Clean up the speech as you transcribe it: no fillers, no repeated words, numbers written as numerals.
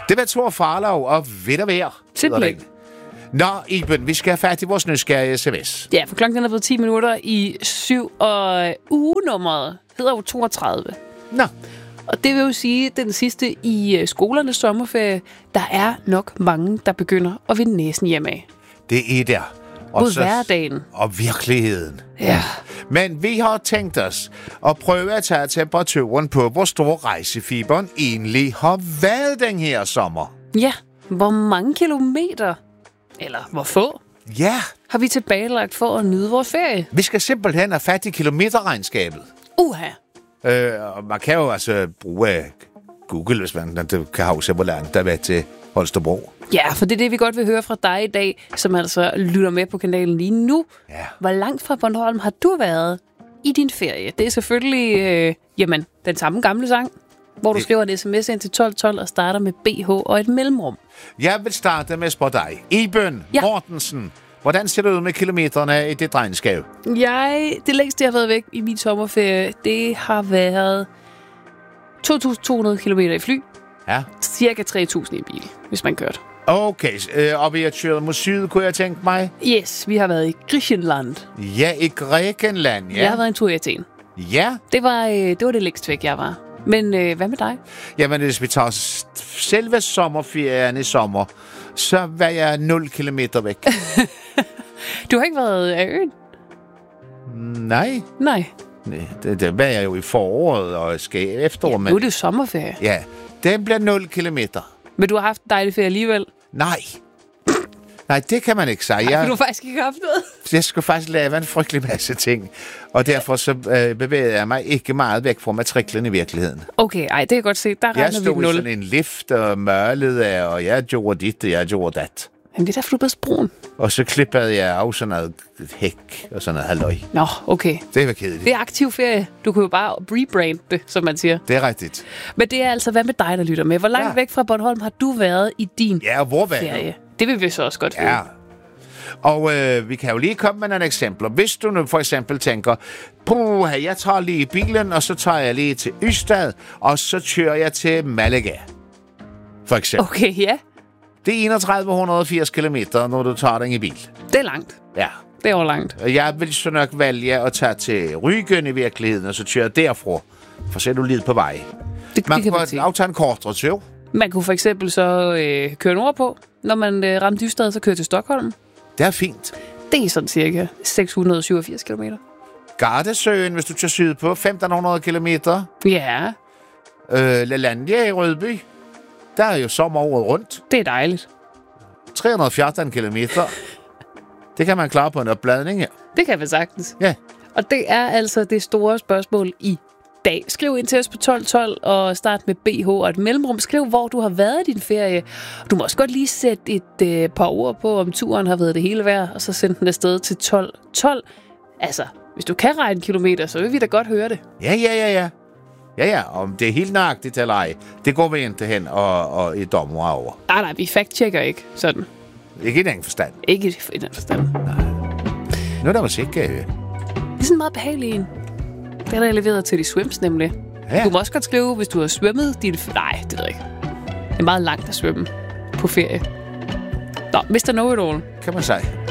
Det var Thor Farlov og Ved og Vejr. Simpelthen. Nå, Iben, vi skal have fat i vores nysgerrige sms. Ja, for klokken er blevet 10 minutter i 7, og ugenummeret hedder jo 32. Nå. Og det vil jo sige, at den sidste i skolernes sommerferie, der er nok mange, der begynder at vinde næsen hjemme af. Det er der. Mod hverdagen. Og virkeligheden. Ja. Men vi har tænkt os at prøve at tage temperaturen på, hvor stor rejsefiberen egentlig har været den her sommer. Ja, hvor mange kilometer, eller hvor få, Ja, har vi tilbagelagt for at nyde vores ferie? vi skal simpelthen have fat i kilometerregnskabet. Uha. Og man kan jo altså bruge Google, hvis man kan huske, hvor langt der er til Holstebro. Ja, for det er det, vi godt vil høre fra dig i dag, som altså lytter med på kanalen lige nu. Ja. Hvor langt fra Bornholm har du været i din ferie? Det er selvfølgelig den samme gamle sang, hvor du skriver en sms ind til 1212 og starter med BH og et mellemrum. Jeg vil starte med at spørge dig. Iben Mortensen, hvordan ser det ud med kilometerne i dit regnskab? Det længste, jeg har været væk i min sommerferie, det har været 2.200 kilometer i fly. Ja. Cirka 3.000 i bil, hvis man kørte. Okay, og vi har kørt mod syd, kunne jeg tænke mig? Yes, vi har været i Griechenland. Ja, i Grækenland, ja. Jeg har været en tur i Athen. Ja. Det var det længst væk, jeg var. Men hvad med dig? Jamen, hvis vi tager selve sommerferien i sommer, så var jeg 0 kilometer væk. Du har ikke været af øen? Nej. Nej. Det var jeg jo i foråret og skal efterår. Ja, nu er det jo sommerferie. Ja, den bliver 0 kilometer. Men du har haft en dejlig ferie alligevel? Nej. Nej, det kan man ikke sige. Du har faktisk ikke haft noget? Jeg skulle faktisk lave en frygtelig masse ting. Og derfor så bevægede jeg mig ikke meget væk fra matriklen i virkeligheden. Okay, det kan jeg godt se. Der regner vi 0. Jeg stod i sådan en lift og mørlede af, og jeg gjorde dit, og jeg gjorde dat. Jamen, det er derfor, du er blevet brun. Og så klippede jeg af sådan noget hæk og sådan noget halløj. Nå, okay. Det var kedeligt. Det er aktiv ferie. Du kan jo bare rebrande det, som man siger. Det er rigtigt. Men det er altså, hvad med dig, der lytter med? Hvor langt væk fra Bornholm har du været i din hvor var ferie? Det vil vi så også godt høre. Ja. Og vi kan jo lige komme med nogle eksempler. Hvis du nu for eksempel tænker, jeg tager lige bilen, og så tager jeg lige til Ystad, og så kører jeg til Malaga. For eksempel. Okay, ja. Det er 3180 kilometer, når du tager den i bil. Det er langt. Ja. Det er jo langt. Jeg vil så nok vælge at tage til Rügen i virkeligheden, og så køre derfra. For så er du lidt på vej. Man kan aftage en kortere tur. Man kunne for eksempel så køre nordpå. Når man ramte Ystad, så køre til Stockholm. Det er fint. Det er sådan cirka 687 kilometer. Gardasøen, hvis du tager sydpå, 1500 kilometer. Ja. Lalandia i Rødby. Der er jo sommer året rundt. Det er dejligt. 314 kilometer. Det kan man klare på en opladning her. Det kan vi sagtens. Ja. Og det er altså det store spørgsmål i dag. Skriv ind til os på 1212 og start med BH og et mellemrum. Skriv, hvor du har været i din ferie. Du må også godt lige sætte et par ord på, om turen har været det hele værd, og så sende den afsted til 1212. Altså, hvis du kan regne kilometer, så vil vi da godt høre det. Ja. Ja, om det er helt nøjagtigt eller ej, det går vi ikke hen og i dommer over. Nej, vi fact-checker ikke sådan. Ikke i den forstand. Ikke i den forstand. Nej. Nu er der musik, kan jeg høre. Det er sådan meget behageligt en. Det er der leveret til de swims, nemlig. Ja. Du må også godt skrive, hvis du har svømmet din... Nej, det ved jeg ikke. Det er meget langt at svømme på ferie. Nå, Mr. Know-It-All. Kan man sige.